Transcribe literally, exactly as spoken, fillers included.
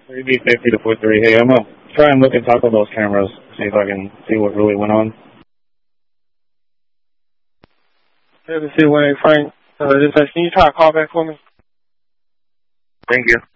three B fifty to four three. Hey, I'm going to try and look and talk on those cameras, see if I can see what really went on. seven two one eight Frank, uh, this is, can you try to call back for me? Thank you.